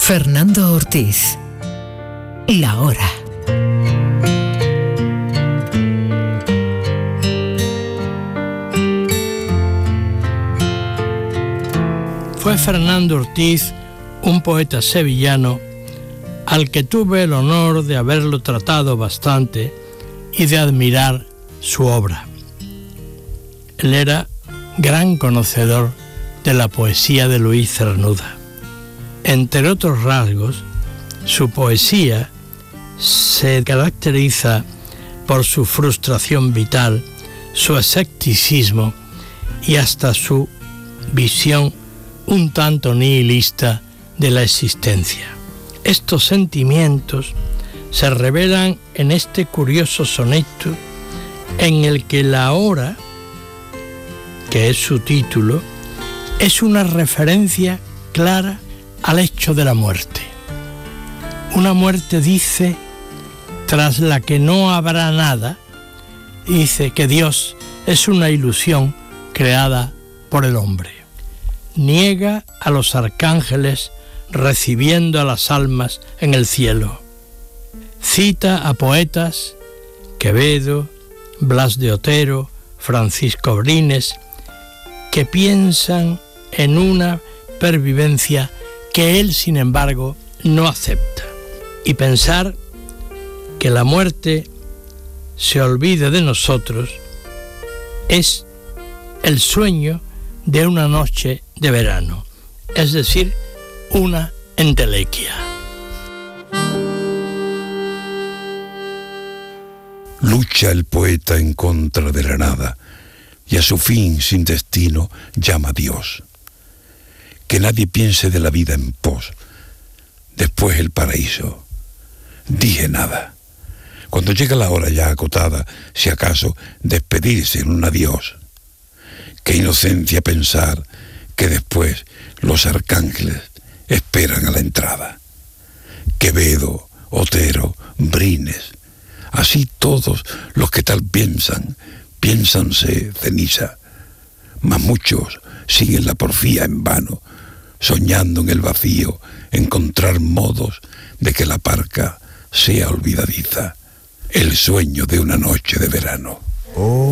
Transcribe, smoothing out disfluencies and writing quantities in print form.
Fernando Ortiz. La hora. Fue Fernando Ortiz un poeta sevillano al que tuve el honor de haberlo tratado bastante y de admirar su obra. Él era gran conocedor de la poesía de Luis Cernuda. Entre otros rasgos, su poesía se caracteriza por su frustración vital, su escepticismo y hasta su visión un tanto nihilista de la existencia. Estos sentimientos se revelan en este curioso soneto en el que la hora, que es su título, es una referencia clara al hecho de la muerte. Una muerte, dice, tras la que no habrá nada, y dice que Dios es una ilusión creada por el hombre. Niega a los arcángeles recibiendo a las almas en el cielo. Cita a poetas, Quevedo, Blas de Otero, Francisco Brines, que piensan en una pervivencia que él, sin embargo, no acepta. Y pensar que la muerte se olvide de nosotros es el sueño de una noche de verano, es decir, una entelequia. Lucha el poeta en contra de la nada y a su fin sin destino llama a Dios. Que nadie piense de la vida en pos, después el paraíso. Dije nada. Cuando llega la hora ya acotada, si acaso despedirse en un adiós. Qué inocencia pensar que después los arcángeles esperan a la entrada. Quevedo, Otero, Brines, así todos los que tal piénsanse ceniza, mas muchos siguen la porfía en vano, soñando en el vacío encontrar modos de que la parca sea olvidadiza, el sueño de una noche de verano.